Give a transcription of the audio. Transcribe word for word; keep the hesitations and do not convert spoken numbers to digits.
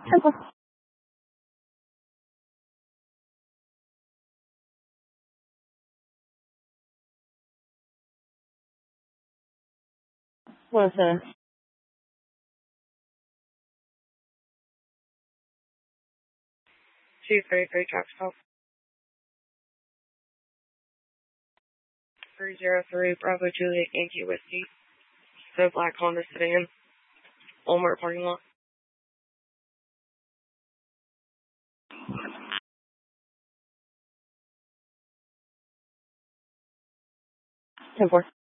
Simple. Was a two three three truck stop. Three zero three Bravo Juliet Yankee Whiskey. The black Honda sedan. Walmart parking lot. Ten four.